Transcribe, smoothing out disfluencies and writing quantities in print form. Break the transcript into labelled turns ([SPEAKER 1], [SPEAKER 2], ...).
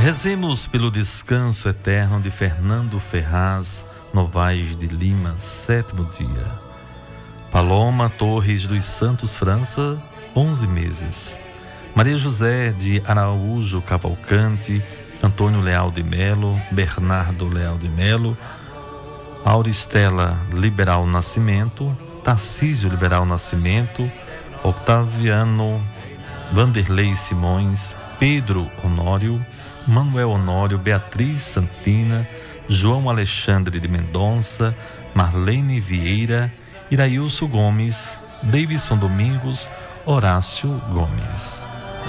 [SPEAKER 1] Rezemos pelo descanso eterno de Fernando Ferraz Novaes de Lima, 7º dia. Paloma Torres dos Santos França, 11 meses. Maria José de Araújo Cavalcante, Antônio Leal de Melo, Bernardo Leal de Melo, Auristela Liberal Nascimento, Tarcísio Liberal Nascimento, Octaviano Vanderlei Simões, Pedro Honório, Manuel Honório, Beatriz Santina, João Alexandre de Mendonça, Marlene Vieira, Irailson Gomes, Davidson Domingos, Horácio Gomes.